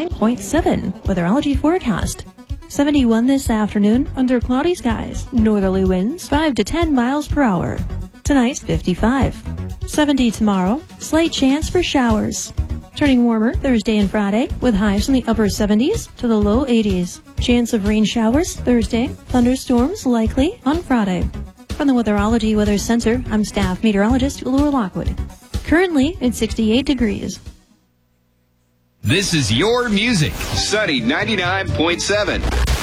99.7 Weatherology forecast. 71 this afternoon under cloudy skies. Northerly winds 5 to 10 miles per hour. Tonight, 55. 70 tomorrow. Slight chance for showers. Turning warmer Thursday and Friday with highs in the upper 70s to the low 80s. Chance of rain showers Thursday. Thunderstorms likely on Friday. From the Weatherology Weather Center, I'm staff meteorologist Laura Lockwood. Currently, it's 68 degrees. This is your music. Sunny 99.7.